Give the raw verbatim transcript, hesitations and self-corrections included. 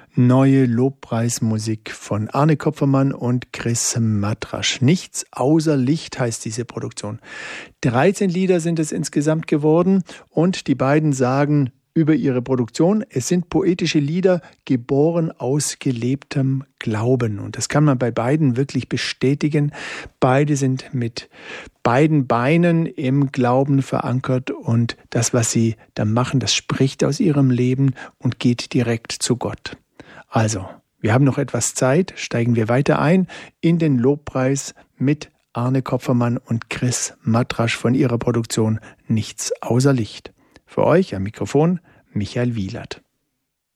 Neue Lobpreismusik von Arne Kopfermann und Chris Matrasch. Nichts außer Licht heißt diese Produktion. dreizehn Lieder sind es insgesamt geworden und die beiden sagen über ihre Produktion, es sind poetische Lieder, geboren aus gelebtem Glauben. Und das kann man bei beiden wirklich bestätigen. Beide sind mit beiden Beinen im Glauben verankert und das, was sie da machen, das spricht aus ihrem Leben und geht direkt zu Gott. Also, wir haben noch etwas Zeit, steigen wir weiter ein in den Lobpreis mit Arne Kopfermann und Chris Matrasch von ihrer Produktion Nichts außer Licht. Für euch am Mikrofon Michael Wielert.